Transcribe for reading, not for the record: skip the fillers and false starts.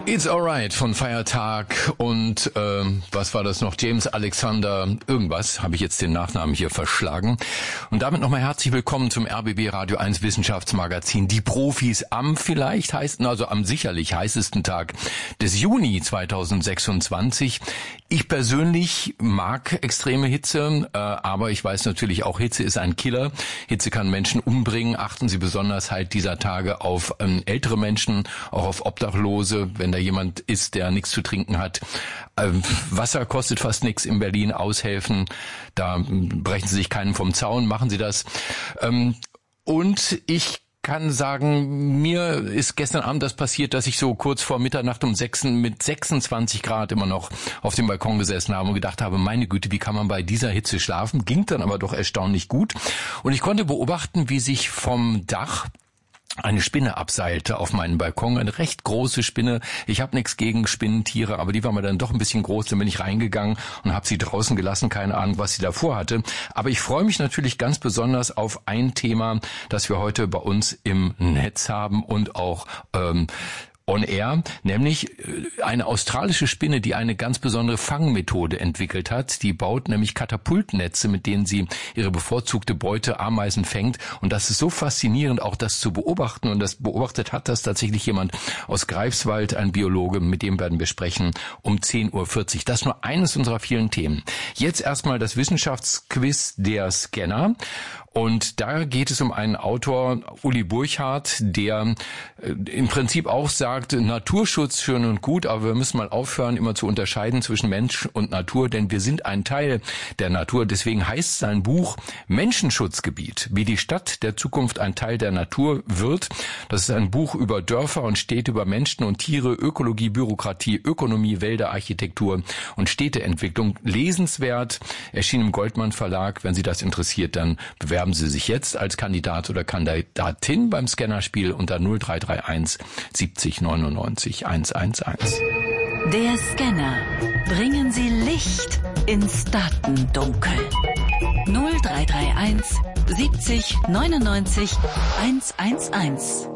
It's Alright von Feiertag und was war das noch? James Alexander irgendwas, habe ich jetzt den Nachnamen hier verschlagen. Und damit nochmal herzlich willkommen zum RBB Radio 1 Wissenschaftsmagazin. Die Profis am am sicherlich heißesten Tag des Juni 2026. Ich persönlich mag extreme Hitze, aber ich weiß natürlich auch, Hitze ist ein Killer. Hitze kann Menschen umbringen. Achten Sie besonders halt dieser Tage auf ältere Menschen, auch auf Obdachlose, wenn da jemand ist, der nichts zu trinken hat. Wasser kostet fast nichts in Berlin, aushelfen. Da brechen Sie sich keinen vom Zaun, machen Sie das. Und ich kann sagen, mir ist gestern Abend das passiert, dass ich so kurz vor Mitternacht um 6 mit 26 Grad immer noch auf dem Balkon gesessen habe und gedacht habe, meine Güte, wie kann man bei dieser Hitze schlafen? Ging dann aber doch erstaunlich gut. Und ich konnte beobachten, wie sich vom Dach eine Spinne abseilte auf meinem Balkon, eine recht große Spinne. Ich habe nichts gegen Spinnentiere, aber die war mir dann doch ein bisschen groß. Dann bin ich reingegangen und habe sie draußen gelassen. Keine Ahnung, was sie davor hatte. Aber ich freue mich natürlich ganz besonders auf ein Thema, das wir heute bei uns im Netz haben und auch on air, nämlich eine australische Spinne, die eine ganz besondere Fangmethode entwickelt hat. Die baut nämlich Katapultnetze, mit denen sie ihre bevorzugte Beute Ameisen fängt. Und das ist so faszinierend, auch das zu beobachten. Und das beobachtet hat das tatsächlich jemand aus Greifswald, ein Biologe, mit dem werden wir sprechen um 10:40 Uhr. Das ist nur eines unserer vielen Themen. Jetzt erstmal das Wissenschaftsquiz der Scanner. Und da geht es um einen Autor, Uli Burchardt, der im Prinzip auch sagt, Naturschutz schön und gut, aber wir müssen mal aufhören, immer zu unterscheiden zwischen Mensch und Natur, denn wir sind ein Teil der Natur. Deswegen heißt sein Buch Menschenschutzgebiet, wie die Stadt der Zukunft ein Teil der Natur wird. Das ist ein Buch über Dörfer und Städte, über Menschen und Tiere, Ökologie, Bürokratie, Ökonomie, Wälder, Architektur und Städteentwicklung. Lesenswert, erschien im Goldmann Verlag. Wenn Sie das interessiert, dann bewerben Sie sich jetzt als Kandidat oder Kandidatin beim Scannerspiel unter 0331 70 99 111. Der Scanner. Bringen Sie Licht ins Datendunkel. 0331 70 99 111.